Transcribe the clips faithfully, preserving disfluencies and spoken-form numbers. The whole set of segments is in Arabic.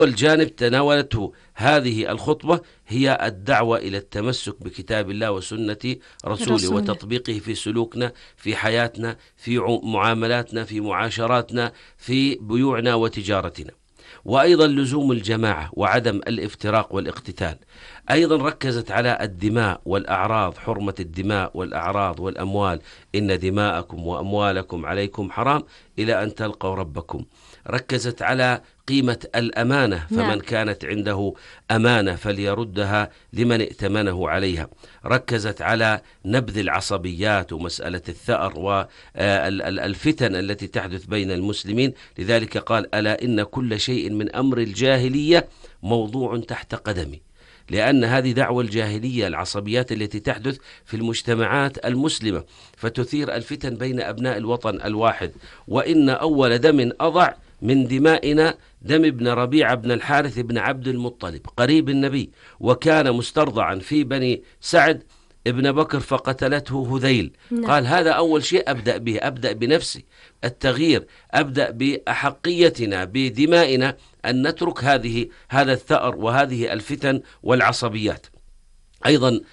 والجانب تناولته هذه الخطبة هي الدعوة إلى التمسك بكتاب الله وسنة رسوله رسوله. وتطبيقه في سلوكنا، في حياتنا، في معاملاتنا، في معاشراتنا، في بيوعنا وتجارتنا. وأيضا لزوم الجماعة وعدم الافتراق والاقتتال. أيضا ركزت على الدماء والأعراض، حرمة الدماء والأعراض والأموال، إن دماءكم وأموالكم عليكم حرام إلى أن تلقوا ربكم. ركزت على قيمة الأمانة، فمن نعم. كانت عنده أمانة فليردها لمن ائتمنه عليها. ركزت على نبذ العصبيات ومسألة الثأر والفتن التي تحدث بين المسلمين، لذلك قال: ألا إن كل شيء من أمر الجاهلية موضوع تحت قدمي. لأن هذه دعوة الجاهلية، العصبيات التي تحدث في المجتمعات المسلمة فتثير الفتن بين أبناء الوطن الواحد. وإن أول دم أضع من دمائنا دم ابن ربيعة بن الحارث بن عبد المطلب قريب النبي، وكان مسترضعا في بني سعد ابن بكر فقتلته هذيل. نعم. قال: هذا أول شيء أبدأ به، أبدأ بنفسي التغيير، أبدأ بأحقيتنا بدمائنا أن نترك هذه هذا الثأر وهذه الفتن والعصبيات. أيضا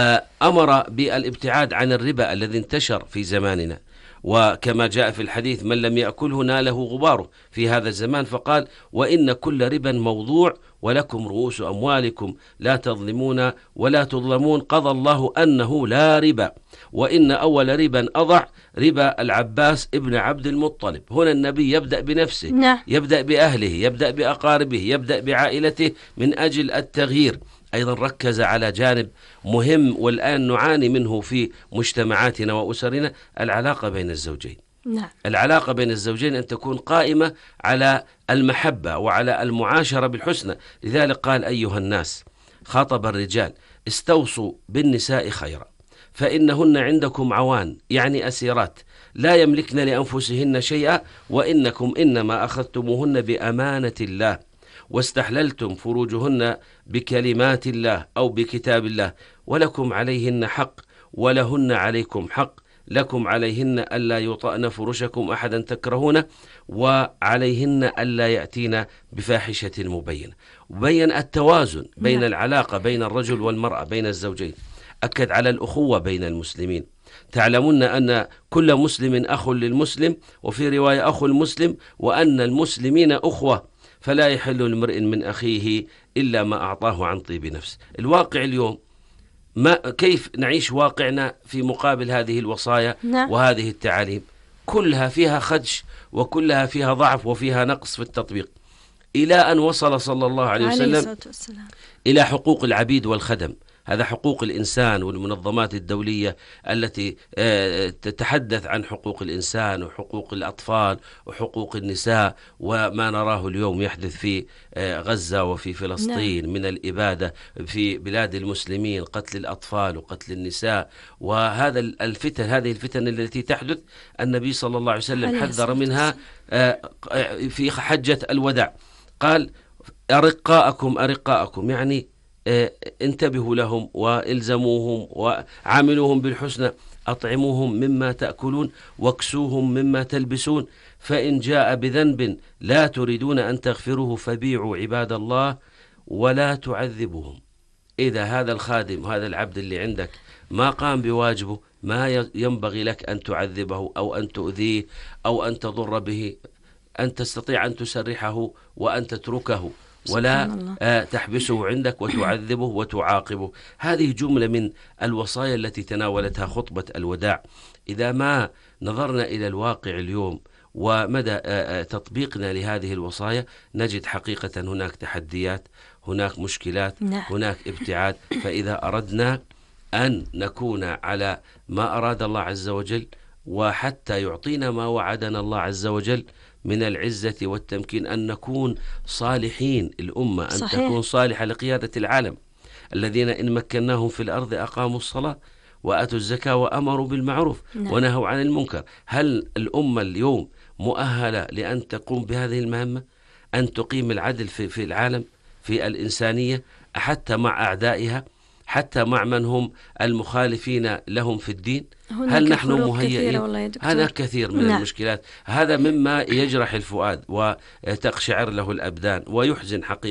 أمر بالابتعاد عن الربا الذي انتشر في زماننا، وكما جاء في الحديث: من لم يأكله ناله غباره في هذا الزمان. فقال: وإن كل ربا موضوع ولكم رؤوس أموالكم لا تظلمون ولا تظلمون، قضى الله أنه لا ربا، وإن أول ربا أضع ربا العباس ابن عبد المطلب. هنا النبي يبدأ بنفسه، نعم. يبدأ بأهله، يبدأ بأقاربه، يبدأ بعائلته من أجل التغيير. أيضا ركز على جانب مهم والآن نعاني منه في مجتمعاتنا وأسرنا: العلاقة بين الزوجين. نعم. العلاقة بين الزوجين أن تكون قائمة على المحبة وعلى المعاشرة بالحسنى. لذلك قال: أيها الناس، خاطب الرجال: استوصوا بالنساء خيرا، فإنهن عندكم عوان، يعني أسيرات، لا يملكن لأنفسهن شيئا، وإنكم إنما أخذتموهن بأمانة الله، واستحللتم فروجهن بكلمات الله أو بكتاب الله، ولكم عليهن حق ولهن عليكم حق، لكم عليهن ألا يطأن فرشكم أحدا تكرهونه، وعليهن ألا يأتين بفاحشة مبينة. وبين التوازن بين نعم. العلاقة بين الرجل والمرأة بين الزوجين. أكد على الأخوة بين المسلمين. تعلمون أن كل مسلم أخ للمسلم، وفي رواية أخو المسلم، وأن المسلمين أخوة، فلا يحل لامرئ من أخيه إلا ما أعطاه عن طيب نفس. الواقع اليوم ما كيف نعيش واقعنا في مقابل هذه الوصايا نعم. وهذه التعاليم؟ كلها فيها خدش وكلها فيها ضعف وفيها نقص في التطبيق، إلى أن وصل صلى الله عليه وسلم إلى حقوق العبيد والخدم. هذا حقوق الإنسان، والمنظمات الدولية التي تتحدث عن حقوق الإنسان وحقوق الأطفال وحقوق النساء، وما نراه اليوم يحدث في غزة وفي فلسطين من الإبادة في بلاد المسلمين، قتل الأطفال وقتل النساء، وهذا الفتن هذه الفتن التي تحدث. النبي صلى الله عليه وسلم حذر منها في حجة الوداع. قال: أرقاءكم أرقاءكم، يعني انتبهوا لهم والزموهم وعاملوهم بالحسنى، أطعموهم مما تأكلون واكسوهم مما تلبسون، فإن جاء بذنب لا تريدون أن تغفروه فبيعوا عباد الله ولا تعذبوهم. إذا هذا الخادم وهذا العبد اللي عندك ما قام بواجبه، ما ينبغي لك أن تعذبه أو أن تؤذيه أو أن تضر به. أن تستطيع أن تسرحه وأن تتركه، ولا آه تحبسه عندك وتعذبه وتعاقبه. هذه جملة من الوصايا التي تناولتها خطبة الوداع. إذا ما نظرنا إلى الواقع اليوم ومدى آه آه تطبيقنا لهذه الوصايا، نجد حقيقة هناك تحديات، هناك مشكلات، نعم. هناك ابتعاد. فإذا أردنا أن نكون على ما أراد الله عز وجل، وحتى يعطينا ما وعدنا الله عز وجل من العزة والتمكين، أن نكون صالحين، الأمة أن صحيح. تكون صالحة لقيادة العالم، الذين إن مكناهم في الأرض أقاموا الصلاة وآتوا الزكاة وأمروا بالمعروف نعم. ونهوا عن المنكر. هل الأمة اليوم مؤهلة لأن تقوم بهذه المهمة، أن تقيم العدل في, في العالم، في الإنسانية، حتى مع أعدائها؟ حتى مع من هم المخالفين لهم في الدين؟ هل نحن مهيئين؟ هذا كثير من نعم. المشكلات، هذا مما يجرح الفؤاد وتقشعر له الأبدان ويحزن حقيقة